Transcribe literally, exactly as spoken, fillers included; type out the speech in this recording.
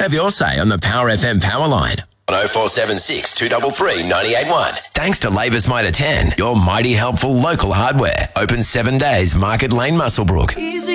Have your say on the Power F M power line on oh four seven six, two three three, nine eight one. Thanks to Labour's Mitre ten, your mighty helpful local hardware. Open seven days, Market Lane, Muswellbrook. Easy